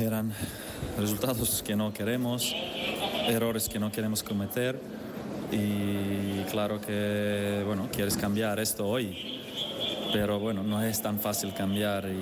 eran resultados que no queremos, errores que no queremos cometer y claro que, bueno, quieres cambiar esto hoy, pero bueno, no es tan fácil cambiar.